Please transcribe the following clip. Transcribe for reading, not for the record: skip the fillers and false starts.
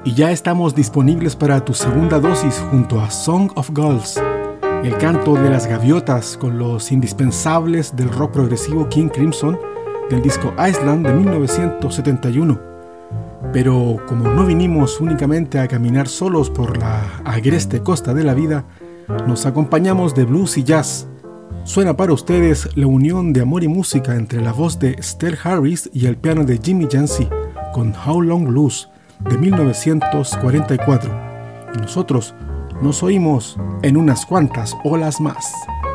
Y ya estamos disponibles para tu segunda dosis junto a Song of Gulls, el canto de las gaviotas con los indispensables del rock progresivo King Crimson del disco Island de 1971. Pero como no vinimos únicamente a caminar solos por la agreste costa de la vida, nos acompañamos de blues y jazz. Suena para ustedes la unión de amor y música entre la voz de Estelle Harris y el piano de Jimmy Yancey con How Long Blues de 1944. Y nosotros nos oímos en unas cuantas olas más.